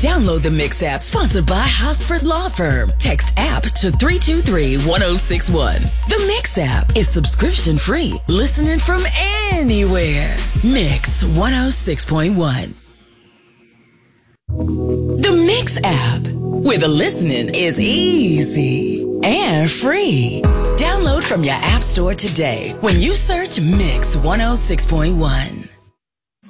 Download the Mix app, sponsored by Hosford Law Firm. Text app to 323-1061. The Mix app is subscription free, listening from anywhere. Mix 106.1. The Mix app, where the listening is easy and free. Download from your app store today when you search Mix 106.1.